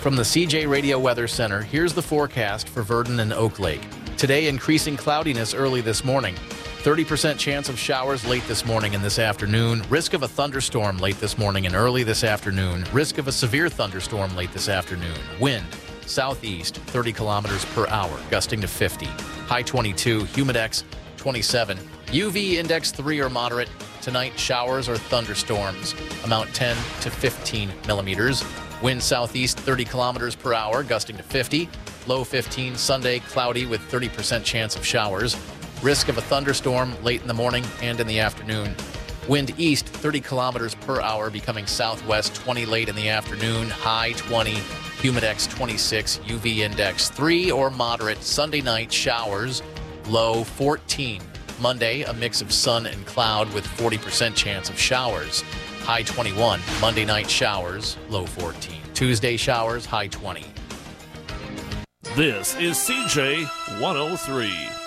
From the CJ Radio Weather Center, here's the forecast for Verdon and Oak Lake. Today, increasing cloudiness early this morning. 30% chance of showers late this morning and this afternoon. Risk of a thunderstorm late this morning and early this afternoon. Risk of a severe thunderstorm late this afternoon. Wind, southeast, 30 kilometers per hour, gusting to 50. High 22, humidex 27. UV index 3 or moderate. Tonight, showers or thunderstorms. Amount 10 to 15 millimeters. Wind southeast 30 kilometers per hour, gusting to 50. Low 15. Sunday, cloudy with 30% chance of showers. Risk of a thunderstorm late in the morning and in the afternoon. Wind east 30 kilometers per hour, becoming southwest 20 late in the afternoon. High 20. Humidex 26. UV index 3 or moderate. Sunday night, showers. Low 14. Monday, a mix of sun and cloud with 40% chance of showers. High 21. Monday night, showers. Low 14. Tuesday, showers. High 20. This is CJ 103.